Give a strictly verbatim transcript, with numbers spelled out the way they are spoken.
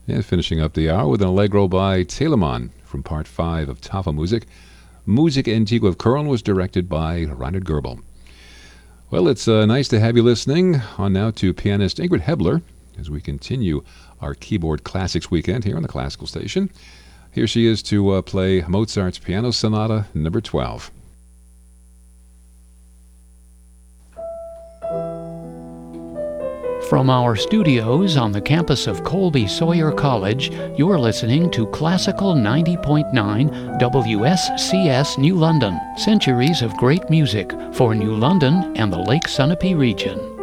And finishing up the hour with an Allegro by Telemann from part five of Tafelmusik. Musik Antique of Köln was directed by Reinhard Goebel. Well, it's uh, nice to have you listening. On now to pianist Ingrid Hebler as we continue our Keyboard Classics weekend here on the Classical Station. Here she is to uh, play Mozart's Piano Sonata number twelve. From our studios on the campus of Colby Sawyer College, you're listening to Classical ninety point nine W S C S New London, centuries of great music for New London and the Lake Sunapee region.